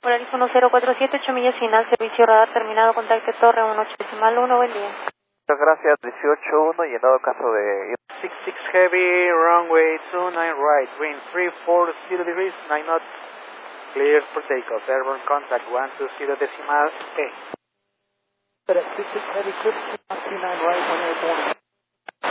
Polaris 1047, 8 millas final, servicio radar terminado, contacte torre 18.1, buen día. Muchas gracias, 18-1 y en dado caso de... 66 heavy, runway 29 right, wind 340 degrees, 9 knots, clear for takeoff, airborne contact 120 decimal A. 66 heavy, 29 right, 1 airborne.